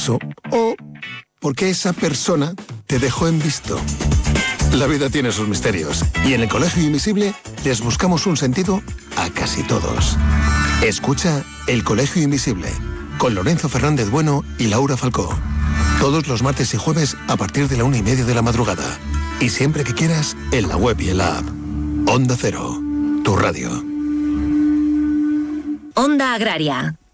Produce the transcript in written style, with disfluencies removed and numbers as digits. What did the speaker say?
paso o porque esa persona te dejó en visto. La vida tiene sus misterios y en el Colegio Invisible les buscamos un sentido a casi todos. Escucha El Colegio Invisible con Lorenzo Fernández Bueno y Laura Falcó. Todos los martes y jueves a partir de la 1:30 de la madrugada. Y siempre que quieras, en la web y en la app. Onda Cero, tu radio. Onda Agraria.